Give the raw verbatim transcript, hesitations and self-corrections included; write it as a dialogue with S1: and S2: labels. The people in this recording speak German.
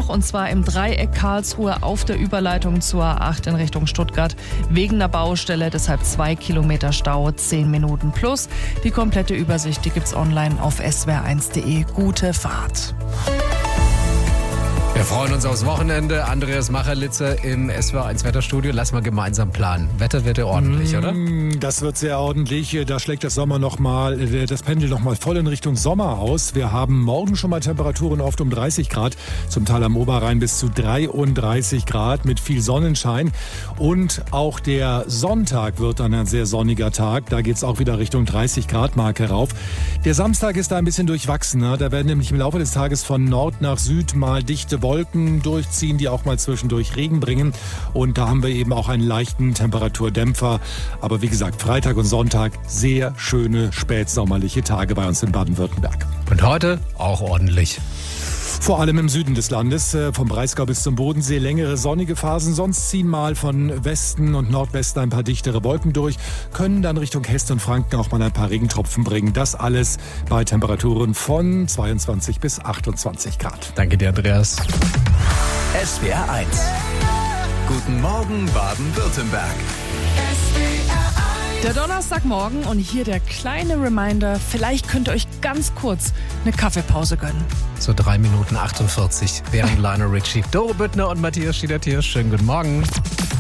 S1: noch, und zwar im Dreieck Karlsruhe auf der Überleitung zur A acht in Richtung Stuttgart wegen einer Baustelle, deshalb zwei Kilometer Stau, zehn Minuten plus. Die komplette Übersicht, die gibt's online auf s w r eins punkt de. Gute Fahrt.
S2: Wir freuen uns aufs Wochenende. Andreas Macherlitzer im S W R eins Wetterstudio. Lass mal gemeinsam planen. Wetter wird ja ordentlich, oder?
S3: Das wird sehr ordentlich. Da schlägt das Sommer noch mal, das Pendel noch mal voll in Richtung Sommer aus. Wir haben morgen schon mal Temperaturen oft um dreißig Grad, zum Teil am Oberrhein bis zu dreiunddreißig Grad mit viel Sonnenschein. Und auch der Sonntag wird dann ein sehr sonniger Tag. Da geht es auch wieder Richtung dreißig Grad Marke rauf. Der Samstag ist da ein bisschen durchwachsener. Da werden nämlich im Laufe des Tages von Nord nach Süd mal dichte Wolken durchziehen, die auch mal zwischendurch Regen bringen. Und da haben wir eben auch einen leichten Temperaturdämpfer. Aber wie gesagt, Freitag und Sonntag sehr schöne spätsommerliche Tage bei uns in Baden-Württemberg.
S2: Und heute auch ordentlich.
S3: Vor allem im Süden des Landes, vom Breisgau bis zum Bodensee, längere sonnige Phasen. Sonst ziehen mal von Westen und Nordwesten ein paar dichtere Wolken durch, können dann Richtung Hessen und Franken auch mal ein paar Regentropfen bringen. Das alles bei Temperaturen von zweiundzwanzig bis achtundzwanzig Grad.
S2: Danke dir, Andreas.
S4: S W R eins. Guten Morgen, Baden-Württemberg.
S1: Der Donnerstagmorgen und hier der kleine Reminder, vielleicht könnt ihr euch ganz kurz eine Kaffeepause gönnen.
S2: So drei Minuten achtundvierzig während Lionel Richie, Doro Büttner und Matthias Schieder-Thiers. Schönen guten Morgen.